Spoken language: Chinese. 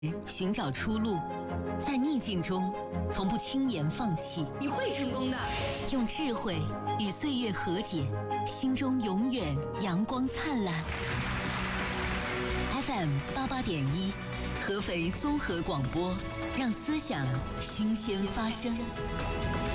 寻找出路，在逆境中从不轻言放弃。 你会成功的。 用智慧与岁月和解，心中永远阳光灿烂。FM88.1，合肥综合广播，让思想新鲜发生。